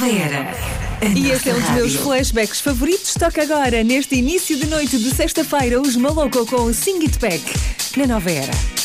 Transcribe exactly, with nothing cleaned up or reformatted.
Era. E esse é um dos meus flashbacks favoritos. Toca agora, neste início de noite de sexta-feira, os Maloko com o Sing It Back, na Nova Era.